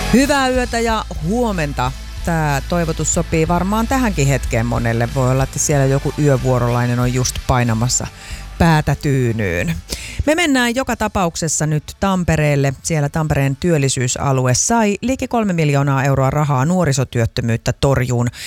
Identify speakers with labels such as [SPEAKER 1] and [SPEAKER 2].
[SPEAKER 1] Hyvää yötä ja huomenta. Tämä toivotus sopii varmaan tähänkin hetkeen monelle. Voi olla, että siellä joku yövuorolainen on just painamassa päätä tyynyyn. Me mennään joka tapauksessa nyt Tampereelle. Siellä Tampereen työllisyysalue sai liki 3 miljoonaa euroa rahaa nuorisotyöttömyyttä torjuun.